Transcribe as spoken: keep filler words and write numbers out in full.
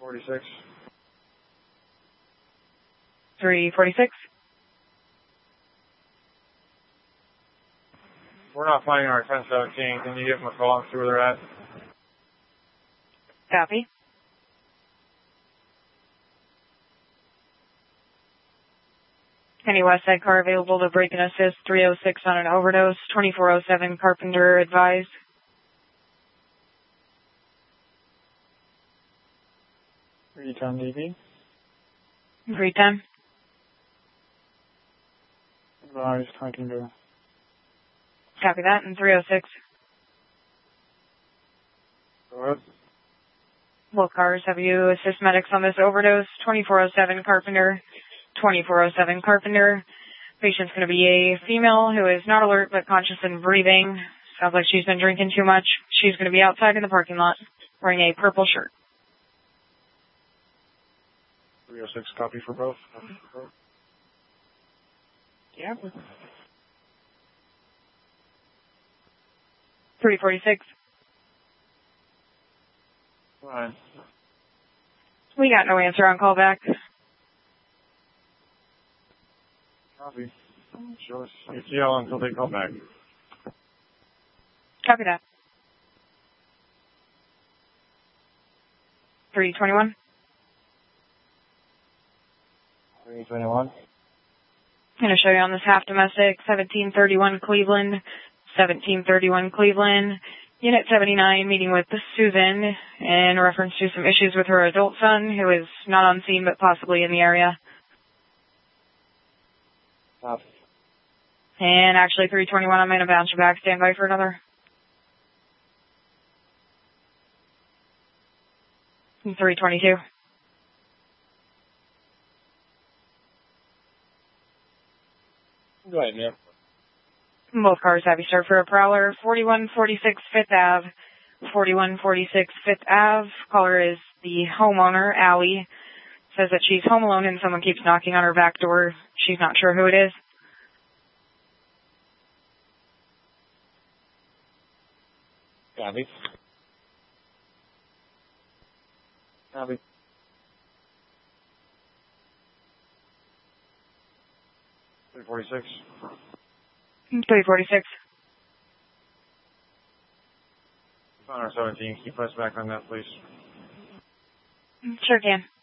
forty-six. three forty-six. We're not finding our ten seventeen. Can you give them a call and see where they're at? Copy. Any Westside car available to break and assist? three oh six on an overdose. twenty-four oh seven Carpenter advised. three ten D B. three ten. Advised, Carpenter. Copy that. And three oh six. Go ahead. Both cars have you assist medics on this overdose. twenty-four oh seven Carpenter. twenty-four oh seven Carpenter. Patient's going to be a female who is not alert but conscious and breathing. Sounds like she's been drinking too much. She's going to be outside in the parking lot wearing a purple shirt. three oh six, copy for both. Yeah. three forty-six. Fine. We got no answer on callback. Copy. Show us A T L until they call back. Copy that. three twenty-one. three twenty-one. I'm going to show you on this half domestic, seventeen thirty-one Cleveland, seventeen thirty-one Cleveland, Unit seventy-nine, meeting with Susan in reference to some issues with her adult son who is not on scene but possibly in the area. Copy. And actually three twenty-one, I'm going to bounce you back. Stand by for another. three twenty-two. Go ahead, man. Both cars have you served for a prowler. forty-one forty-six Fifth Avenue. forty-one forty-six Fifth Avenue. Caller is the homeowner, Allie. Says that she's home alone and someone keeps knocking on her back door. She's not sure who it is. Copy. Copy. three forty-six. three forty-six. On our seventeen, keep us back on that, please. Sure can.